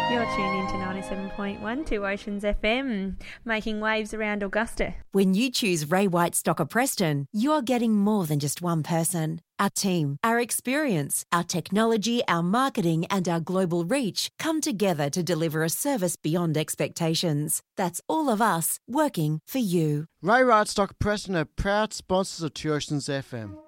You're tuned into 97.1 to Oceans FM, making waves around Augusta. When you choose Ray White Stocker Preston, you're getting more than just one person. Our team, our experience, our technology, our marketing and our global reach come together to deliver a service beyond expectations. That's all of us working for you. Ray White Stocker Preston are proud sponsors of Two Oceans FM.